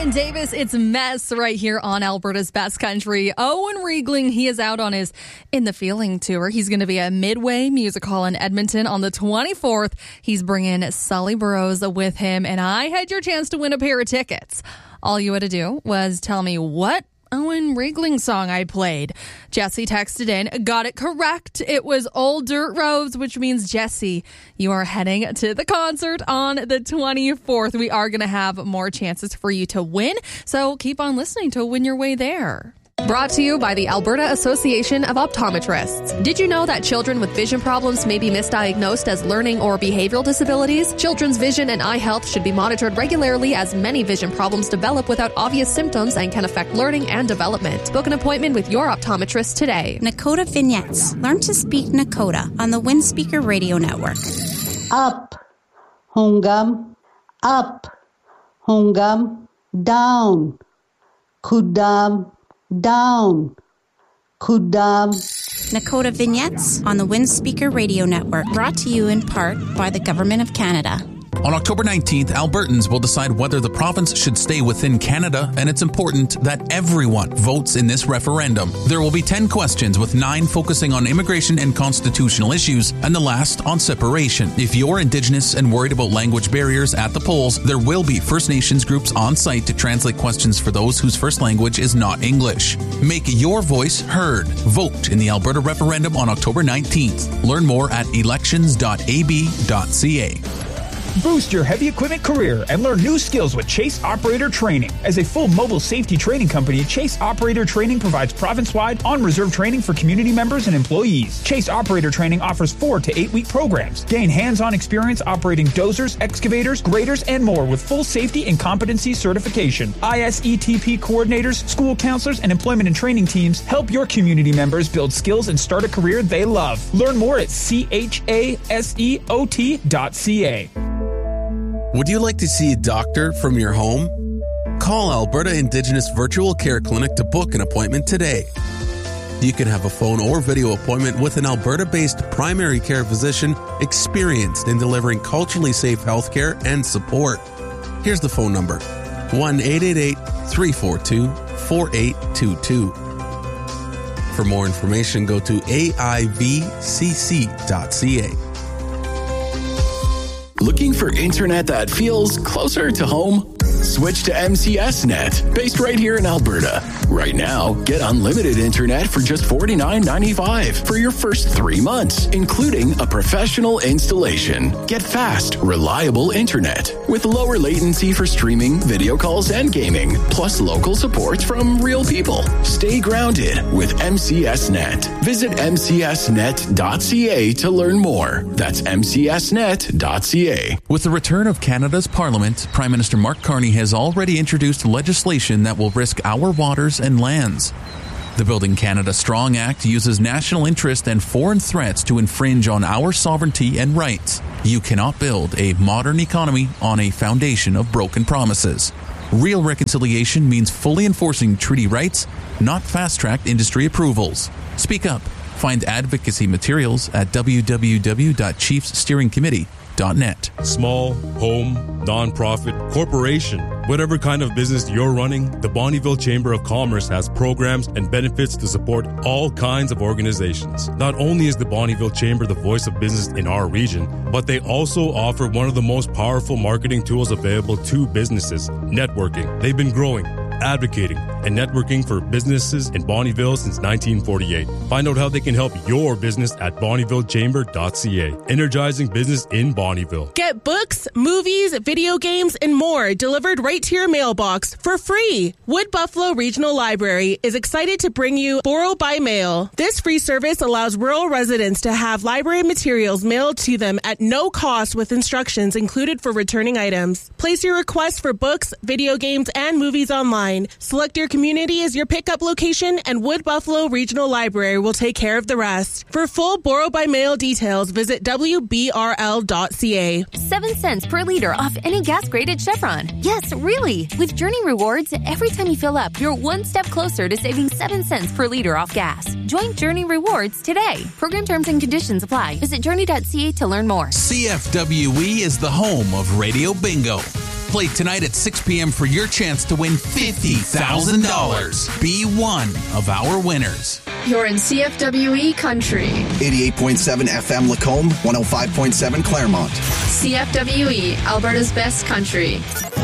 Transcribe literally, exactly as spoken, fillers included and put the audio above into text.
Jonathan Davis, it's Mess right here on Alberta's Best Country. Owen Riegling, he is out on his In the Feeling tour. He's going to be at Midway Music Hall in Edmonton on the twenty-fourth. He's bringing Sully Burrows with him, and I had your chance to win a pair of tickets. All you had to do was tell me what Owen Riegling song I played. Jesse texted in, got it correct. It was Old Dirt Roads, which means, Jesse, you are heading to the concert on the twenty-fourth. We are going to have more chances for you to win, so keep on listening to win your way there. Brought to you by the Alberta Association of Optometrists. Did you know that children with vision problems may be misdiagnosed as learning or behavioral disabilities? Children's vision and eye health should be monitored regularly, as many vision problems develop without obvious symptoms and can affect learning and development. Book an appointment with your optometrist today. Nakota Vignettes. Learn to speak Nakota on the Windspeaker Radio Network. Up, Hungam. Up, Hungam. Down, Kudam. Down, Kudam. Nakota Vignettes on the Windspeaker Radio Network. Brought to you in part by the Government of Canada. On October nineteenth, Albertans will decide whether the province should stay within Canada, and it's important that everyone votes in this referendum. There will be ten questions, with nine focusing on immigration and constitutional issues, and the last on separation. If you're Indigenous and worried about language barriers at the polls, there will be First Nations groups on site to translate questions for those whose first language is not English. Make your voice heard. Vote in the Alberta referendum on October nineteenth. Learn more at elections dot a b dot c a. Boost your heavy equipment career and learn new skills with Chase Operator Training. As a full mobile safety training company, Chase Operator Training provides province-wide on-reserve training for community members and employees. Chase Operator Training offers four to eight-week programs. Gain hands-on experience operating dozers, excavators, graders, and more with full safety and competency certification. I S E T P coordinators, school counselors, and employment and training teams help your community members build skills and start a career they love. Learn more at C H A S E O T dot C A. Would you like to see a doctor from your home? Call Alberta Indigenous Virtual Care Clinic to book an appointment today. You can have a phone or video appointment with an Alberta-based primary care physician experienced in delivering culturally safe healthcare and support. Here's the phone number, one eight eight eight, three four two, four eight two two. For more information, go to A I V C C dot C A. Looking for internet that feels closer to home? Switch to M C S Net, based right here in Alberta. Right now, get unlimited internet for just forty-nine ninety-five for your first three months, including a professional installation. Get fast, reliable internet with lower latency for streaming, video calls, and gaming, plus local support from real people. Stay grounded with M C S Net. Visit m c s net dot c a to learn more. That's m c s net dot c a. With the return of Canada's Parliament, Prime Minister Mark Carney has already introduced legislation that will risk our waters and lands. The Building Canada Strong Act uses national interest and foreign threats to infringe on our sovereignty and rights. You cannot build a modern economy on a foundation of broken promises. Real reconciliation means fully enforcing treaty rights, not fast-tracked industry approvals. Speak up. Find advocacy materials at w w w dot chiefs steering committee dot net. Small, home, non-profit, corporation, whatever kind of business you're running, the Bonnyville Chamber of Commerce has programs and benefits to support all kinds of organizations. Not only is the Bonnyville Chamber the voice of business in our region, but they also offer one of the most powerful marketing tools available to businesses, networking. They've been growing, advocating, and networking for businesses in Bonnyville since nineteen forty-eight. Find out how they can help your business at bonnyville chamber dot c a. Energizing business in Bonnyville. Get books, movies, video games, and more delivered right to your mailbox for free. Wood Buffalo Regional Library is excited to bring you Borrow by Mail. This free service allows rural residents to have library materials mailed to them at no cost, with instructions included for returning items. Place your request for books, video games, and movies online. Select your community as your pickup location, and Wood Buffalo Regional Library will take care of the rest. For full Borrow by Mail details, visit w b r l dot c a. Seven cents per liter off any gas-graded Chevron. Yes, really. With Journey Rewards, every time you fill up, you're one step closer to saving seven cents per liter off gas. Join Journey Rewards today. Program terms and conditions apply. Visit journey dot c a to learn more. C F W E is the home of Radio Bingo. Play tonight at six p.m. for your chance to win fifty thousand dollars. Be one of our winners. You're in C F W E Country. eighty-eight point seven F M Lacombe, one oh five point seven Claremont. C F W E, Alberta's best country.